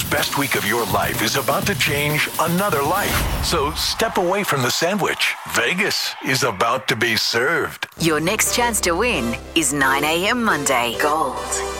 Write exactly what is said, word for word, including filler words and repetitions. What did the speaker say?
best week of your life is about to change another life. So step away from the sandwich. Vegas is about to be served. Your next chance to win is nine a.m. Monday. Gold